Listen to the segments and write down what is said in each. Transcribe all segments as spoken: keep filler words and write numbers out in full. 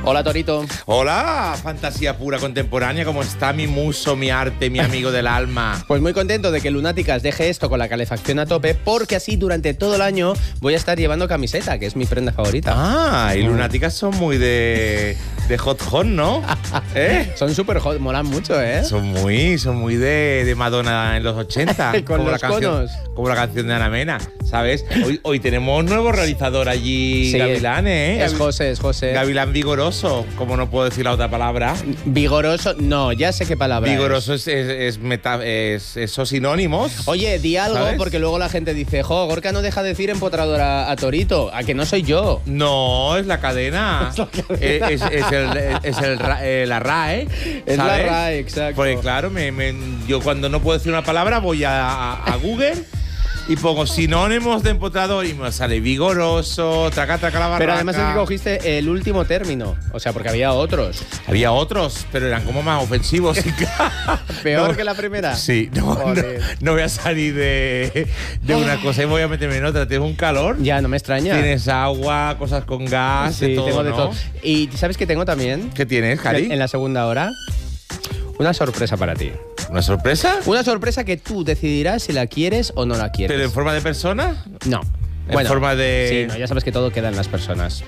Hola, Torito. Hola, fantasía pura contemporánea. ¿Cómo está mi muso, mi arte, mi amigo del alma? Pues muy contento de que Lunáticas deje esto con la calefacción a tope, porque así durante todo el año voy a estar llevando camiseta, que es mi prenda favorita. Ah, y Lunáticas son muy de, de hot hot, ¿no? ¿Eh? Son súper hot, molan mucho, ¿eh? Son muy, son muy de, de Madonna en los ochenta. Con como los la canción, conos. Como la canción de Ana Mena, ¿sabes? Hoy, hoy tenemos un nuevo realizador allí, Sí, Gavilán, ¿eh? Es José, es José. Gavilán vigoroso, como no puedo decir la otra palabra. Vigoroso, no, ya sé qué palabra Vigoroso es. es, es, es, meta, es esos sinónimos. Oye, di algo, ¿sabes? porque luego la gente dice, jo, Gorka no deja de decir empotradora a Torito, a que no soy yo. No, es la cadena. Es la cadena. Es, es- es el, es el ra- eh, la R A E. Es la ¿sabes? R A E, exacto. Porque claro, me, me- yo cuando no puedo decir una palabra voy a, a- a Google y pongo sinónimos de empotrador y me sale vigoroso, traca, traca la barraca. Pero además es que cogiste el último término, o sea, porque había otros. Había otros, pero eran como más ofensivos. Peor No. que la primera. Sí, no, no, Joder. no voy a salir de, de una cosa y voy a meterme en otra. Tienes un calor, Ya, no me extraña. tienes agua, cosas con gas, Sí, de todo, tengo de ¿no? todo. Y ¿sabes qué tengo también? ¿Qué tienes, Cari? En la segunda hora, una sorpresa para ti. ¿Una sorpresa? Una sorpresa que tú decidirás si la quieres o no la quieres. ¿Pero en forma de persona? No. En forma de- Sí, no, ya sabes que todo queda en las personas.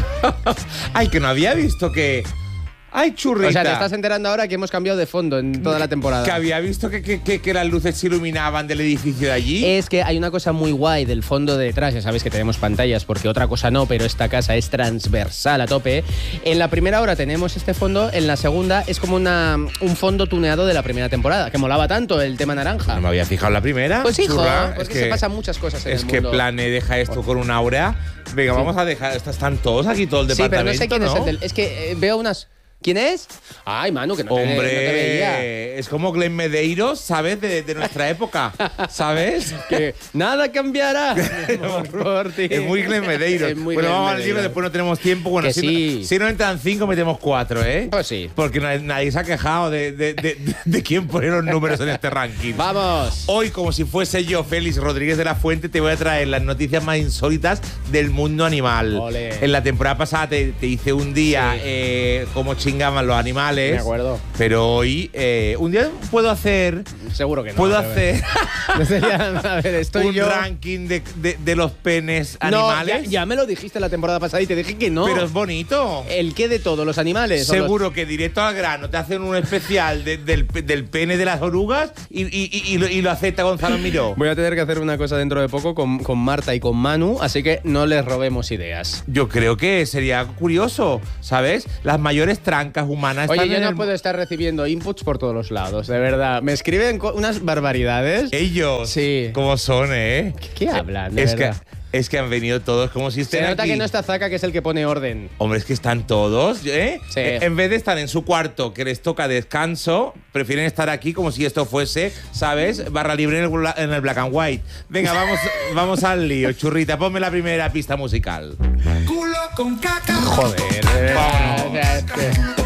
Ay, que no había visto que… Ay, churrita. O sea, te estás enterando ahora que hemos cambiado de fondo en toda la temporada. Que había visto que, que, que, que las luces se iluminaban del edificio de allí. Es que hay una cosa muy guay del fondo de detrás, ya sabes que tenemos pantallas porque otra cosa no, pero esta casa es transversal a tope. En la primera hora tenemos este fondo, en la segunda es como una, un fondo tuneado de la primera temporada, que molaba tanto el tema naranja. No me había fijado en la primera. Pues hijo, churra. pues que, se pasan muchas cosas en Es el que mundo. Plane deja esto con una aura. Venga, Sí. vamos a dejar… Están todos aquí, todo el Sí, pero departamento, no sé quién ¿no? es el del… Es que eh, veo unas… ¿Quién es? Ay, Manu, que no te, Hombre, no te veía. es como Glenn Medeiros, ¿sabes? De, de nuestra época, ¿sabes? Que nada cambiará por, por ti. Es muy Glenn Medeiros. Es muy bueno, Glenn vamos al Medeiros. libro, después no tenemos tiempo. Bueno, Que si, sí. no, si no entran cinco, metemos cuatro, ¿eh? Pues sí. Porque nadie, nadie se ha quejado de, de, de, de quién pone los números en este ranking. ¡Vamos! Hoy, como si fuese yo, Félix Rodríguez de la Fuente, te voy a traer las noticias más insólitas del mundo animal. Ole. En la temporada pasada te, te hice un día Sí. eh, cómo chingaban los animales. Me acuerdo. Pero hoy, eh, un día puedo hacer… Seguro que no. Puedo pero bueno. hacer No sería- a ver, estoy un yo… ranking de, de- de los penes No, animales. ya, ya me lo dijiste la temporada pasada y te dije que no. Pero es bonito. ¿El qué de todo? ¿Los animales? o los- Seguro que directo al grano te hacen un especial de- del, del pene de las orugas y, y- y- y lo, y lo acepta Gonzalo Miró. Voy a tener que hacer una cosa dentro de poco con, con Marta y con Manu, así que no les robemos ideas. Yo creo que sería curioso, ¿sabes? Las mayores trancas humanas Oye, están yo en no el- puedo estar recibiendo inputs por todos los lados, de verdad. Me escriben co- unas barbaridades. Ellos, Sí. ¿cómo son, eh? ¿Qué hablan, de es que, verdad? es que han venido todos como si Se estén nota aquí. que no está Zaka, que es el que pone orden. Hombre, es que están todos, ¿eh? Sí. En vez de estar en su cuarto, que les toca descanso, prefieren estar aquí como si esto fuese, ¿sabes? Barra libre en el, bla- en el black and white. Venga, vamos, vamos al lío, churrita. Ponme la primera pista musical. Culo con caca. Joder, de verdad. Vamos. O sea, es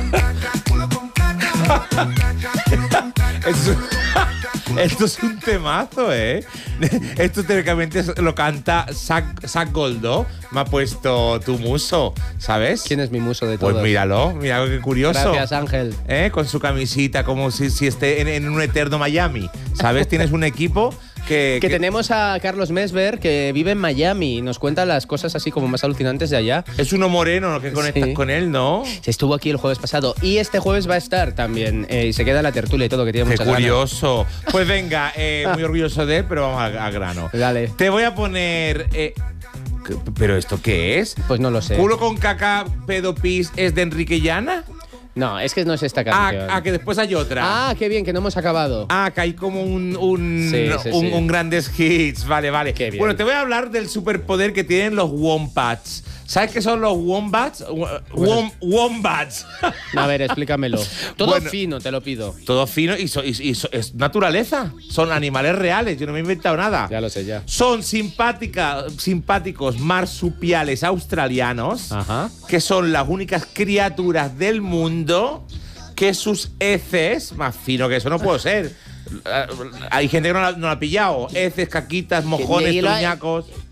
que- Culo con caca. Esto es, esto es un temazo, ¿eh? Esto teóricamente es- lo canta Zach, Zach Goldo. Me ha puesto tu muso, ¿sabes? ¿Quién es mi muso de todos? Pues míralo, mira qué curioso. Gracias, Ángel. ¿Eh? Con su camisita, como si, si esté en, en un eterno Miami. ¿Sabes? Tienes un equipo que. Que tenemos a Carlos Mesver, que vive en Miami y nos cuenta las cosas así como más alucinantes de allá. Es uno moreno, ¿no? Que conectas Sí. con él, ¿no? Se estuvo aquí el jueves pasado y este jueves va a estar también. eh, y se queda en la tertulia y todo, que tiene Qué muchas ganas. curioso. Pues venga, eh, muy orgulloso de él, pero vamos al al grano. Dale. Te voy a poner. eh, ¿qué- ¿Pero esto qué es? Pues no lo sé. ¿Culo con caca, pedo pis es de Enrique Llana? No, es que no es esta Ah, canción. ah, que después hay otra. Ah, qué bien, que no hemos acabado. Ah, que hay como un, un, Sí, sí, un, sí. un grandes hits. Vale, vale. Qué bien. Bueno, te voy a hablar del superpoder que tienen los wombats. ¿Sabes qué son los wombats? Wom- wombats. A ver, explícamelo. Todo Bueno. fino, te lo pido. Todo fino y, so- y- y so- es naturaleza. Son animales reales. Yo no me he inventado nada. Ya lo sé, ya. Son simpática, simpáticos marsupiales australianos Ajá. que son las únicas criaturas del mundo que sus heces, más fino que eso no puedo ser. Hay gente que no la, no la ha pillado. Heces, caquitas, mojones, Y lo ha- truñacos.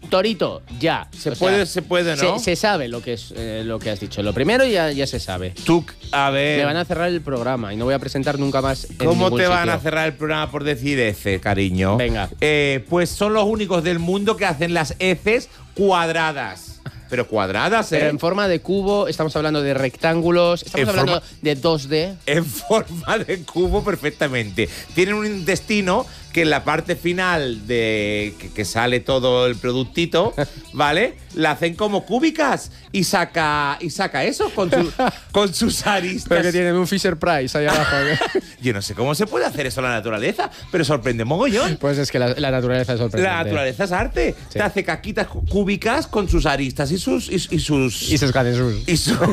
Torito, ya. Se O puede, sea, se puede, ¿no? Se, se sabe lo que es eh, lo que has dicho. Lo primero ya, ya se sabe. Tú, a ver. Me van a cerrar el programa y no voy a presentar nunca más. En ¿Cómo ningún te van sitio. a cerrar el programa por decir F, cariño? Venga. Eh, pues son los únicos del mundo que hacen las heces cuadradas. Pero cuadradas, ¿eh? Pero en forma de cubo, estamos hablando de rectángulos, estamos En hablando forma- de dos D. En forma de cubo perfectamente. Tienen un intestino que en la parte final de que, que sale todo el productito, ¿vale? La hacen como cúbicas y saca y saca eso con, su- con sus aristas. tienen un Fisher Price ahí abajo. Yo no sé cómo se puede hacer eso en la naturaleza, pero sorprende mogollón. Pues es que la, la naturaleza es sorprendente. La naturaleza es arte. Sí. Te hace caquitas cu- cúbicas con sus aristas y sus y, y sus Y sus Jesús. y su-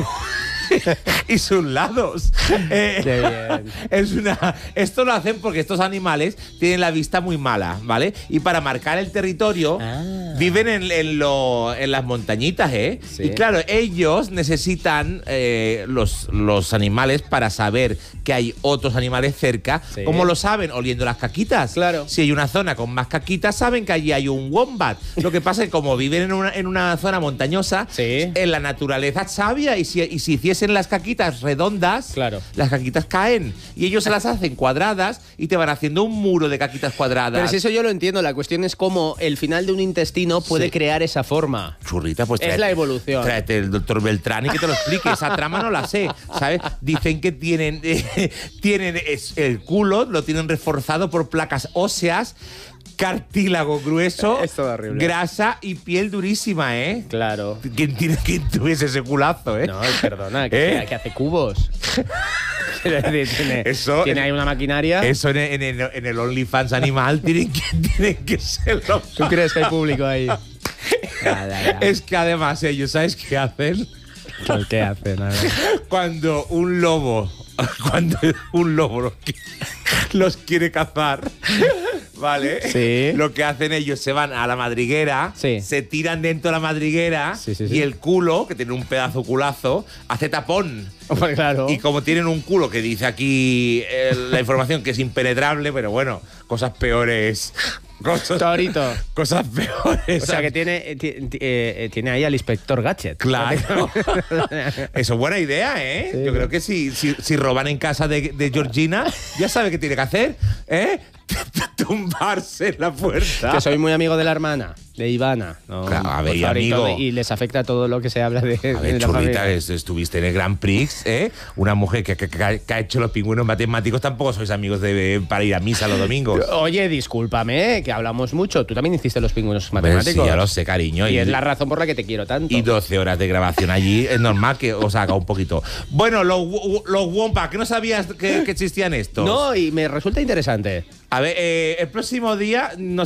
y sus lados. Eh, Qué bien. Es una, esto lo hacen porque estos animales tienen la vista muy mala, ¿vale? Y para marcar el territorio Ah. viven en, en lo- en las montañitas, ¿eh? Sí. Y claro, ellos necesitan eh, los, los animales para saber que hay otros animales cerca. Sí. ¿Cómo lo saben? Oliendo las caquitas. Claro. Si hay una zona con más caquitas, saben que allí hay un wombat. Lo que pasa es que como viven en una, en una zona montañosa, Sí. en la naturaleza es sabia y si, y si hiciesen las caquitas redondas, Claro. las caquitas caen. Y ellos se las hacen cuadradas y te van haciendo un muro de caquitas cuadradas. Pero si eso yo lo entiendo, la cuestión es cómo el final de un intestino puede Sí. crear esa forma. Churrita, pues Es tráete- la evolución. Tráete el doctor Beltrán y que te lo explique. Esa trama no la sé, ¿sabes? Dicen que tienen, eh, tienen es- el culo, lo tienen reforzado por placas óseas, cartílago grueso, Es todo horrible. grasa y piel durísima, ¿eh? Claro. ¿Quién, tiene, ¿Quién tuviese ese culazo, eh? No, perdona, que, ¿Eh? que hace cubos. Quiero decir, tiene, Eso- tiene ahí una maquinaria. Eso en, en- en- en el OnlyFans animal tienen que, tienen que ser los. ¿Tú crees que hay público ahí? Nada, Es que además ellos, ¿sabes qué hacen? ¿Qué hace? Nada. Cuando un lobo, cuando un lobo los, qui- los quiere cazar, ¿vale? Sí. Lo que hacen ellos se van a la madriguera, Sí. se tiran dentro de la madriguera Sí, sí, sí. y el culo, que tiene un pedazo culazo, hace tapón. Pues claro. Y como tienen un culo que dice aquí eh, la información que es impenetrable, pero bueno, cosas peores. Cosas, Torito. cosas peores. O sea que tiene, eh, ti- ti- eh, tiene ahí al inspector Gadget. Claro. Eso es buena idea, ¿eh? Sí. Yo creo que si, si, si roban en casa de, de Georgina, ya sabe qué tiene que hacer, ¿eh? Tumbarse en la puerta. Que soy muy amigo de la hermana, de Ivana. ¿no? Claro, a ver, Por y favor, amigo. todo- y les afecta todo lo que se habla de, A de ver, la churrita, familia. es- estuviste en el Grand Prix, ¿eh? Una mujer que, que- que ha- que ha hecho los pingüinos matemáticos, tampoco sois amigos de, para ir a misa los domingos. Oye, discúlpame, que hablamos mucho. Tú también hiciste los pingüinos Pues matemáticos. sí, ya lo sé, cariño. Y es la razón por la que te quiero tanto. y doce horas de grabación allí, es normal que os haga un poquito. Bueno, los, wo- los Wompa, que no sabías que, que existían estos. No, y me resulta interesante. A ver, eh, el próximo día nos